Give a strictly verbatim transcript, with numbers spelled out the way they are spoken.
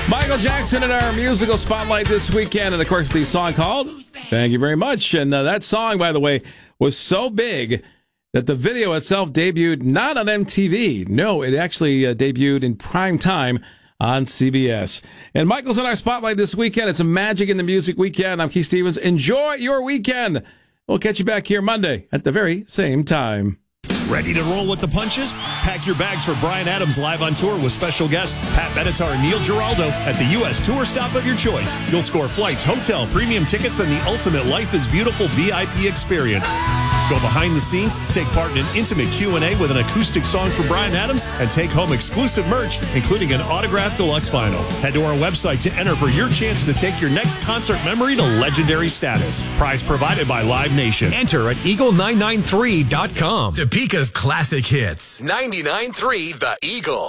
Michael Jackson in our musical spotlight this weekend, and of course the song called Thank You Very Much. And uh, that song, by the way, was so big that the video itself debuted not on M T V. No, it actually uh, debuted in prime time on C B S. And Michael's in our spotlight this weekend. It's a Magic in the Music weekend. I'm Keith Stevens. Enjoy your weekend. We'll catch you back here Monday at the very same time. Ready to roll with the punches? Pack your bags for Bryan Adams live on tour with special guest Pat Benatar and Neil Giraldo at the U S tour stop of your choice. You'll score flights, hotel, premium tickets, and the ultimate Life is Beautiful V I P experience. Go behind the scenes, take part in an intimate Q and A with an acoustic song for Bryan Adams, and take home exclusive merch, including an autographed deluxe vinyl. Head to our website to enter for your chance to take your next concert memory to legendary status. Prize provided by Live Nation. Enter at eagle nine nine three dot com. Topeka's classic hits. ninety-nine point three The Eagle.